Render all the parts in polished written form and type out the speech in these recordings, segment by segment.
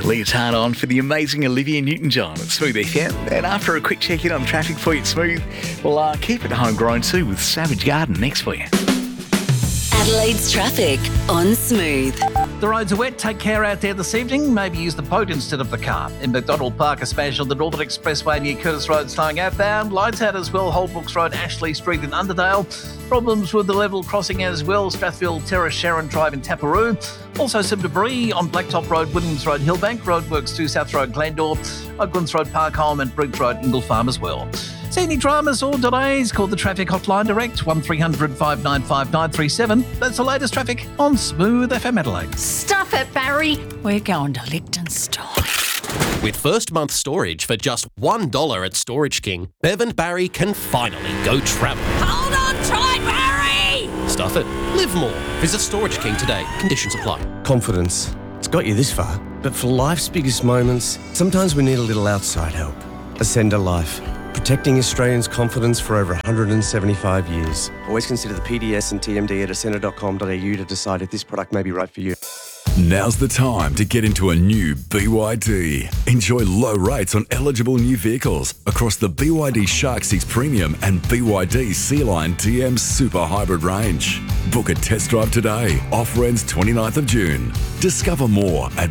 Leotard on for the amazing Olivia Newton-John at Smooth FM. And after a quick check-in on traffic for you at Smooth, we'll keep it homegrown too with Savage Garden next for you. Adelaide's traffic on Smooth. The roads are wet. Take care out there this evening. Maybe use the boat instead of the car. In McDonald Park, a smash on the Northern Expressway near Curtis Road slowing outbound. Lights out as well. Holbrooks Road, Ashley Street in Underdale. Problems with the level crossing as well. Strathfield Terrace, Sharon Drive in Taparoo. Also some debris on Blacktop Road, Williams Road, Hillbank. Roadworks to South Road, Glandore. Oaklands Road, Parkholme and Briggs Road, Ingle Farm as well. See any dramas or delays? Call the traffic hotline direct 1300 595 937. That's the latest traffic on Smooth FM Adelaide. Stuff it, Barry. We're going to Liechtenstein. With first month storage for just $1 at Storage King, Bev and Barry can finally go travel. Hold on tight, Barry! Stuff it. Live more. Visit Storage King today. Conditions apply. Confidence. It's got you this far. But for life's biggest moments, sometimes we need a little outside help. Ascender Life. Protecting Australians' confidence for over 175 years. Always consider the PDS and TMD at ascender.com.au to decide if this product may be right for you. Now's the time to get into a new BYD. Enjoy low rates on eligible new vehicles across the BYD Shark 6 Premium and BYD Sea-Line TM Super Hybrid range. Book a test drive today. Offer ends 29th of June. Discover more at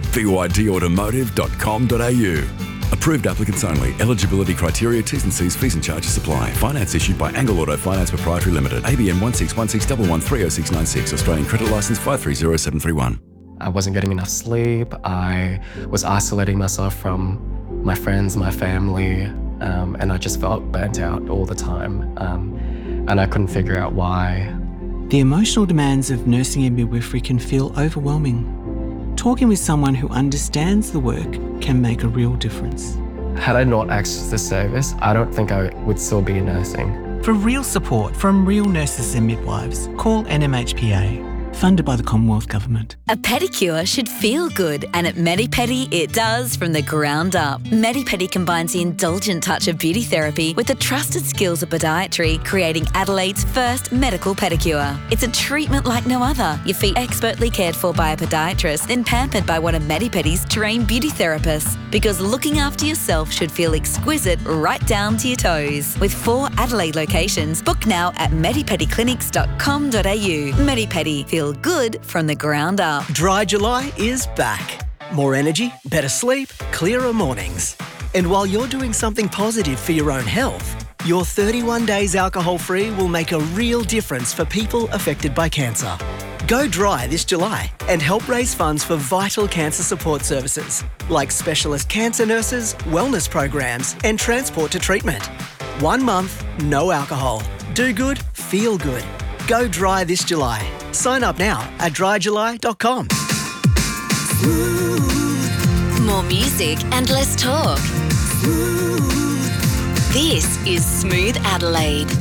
bydautomotive.com.au. Approved applicants only. Eligibility criteria, T's and C's, fees and charges apply. Finance issued by Angle Auto Finance Proprietary Limited. ABN 161611300696. Australian credit licence 530731. I wasn't getting enough sleep. I was isolating myself from my friends, my family, and I just felt burnt out all the time. And I couldn't figure out why. The emotional demands of nursing and midwifery can feel overwhelming. Talking with someone who understands the work can make a real difference. Had I not accessed this service, I don't think I would still be nursing. For real support from real nurses and midwives, call NMHPA. Funded by the Commonwealth Government. A pedicure should feel good, and at Medipedi it does from the ground up. Medipedi combines the indulgent touch of beauty therapy with the trusted skills of podiatry, creating Adelaide's first medical pedicure. It's a treatment like no other. Your feet expertly cared for by a podiatrist, then pampered by one of Medipedi's trained beauty therapists. Because looking after yourself should feel exquisite right down to your toes. With 4 Adelaide locations, book now at medipediclinics.com.au. Medipedi, feel good from the ground up. Dry July is back. More energy, better sleep, clearer mornings. And while you're doing something positive for your own health, your 31 days alcohol-free will make a real difference for people affected by cancer. Go dry this July and help raise funds for vital cancer support services like specialist cancer nurses, wellness programs and transport to treatment. 1 month, no alcohol. Do good, feel good. Go dry this July. Sign up now at dryjuly.com. More music and less talk. This is Smooth Adelaide.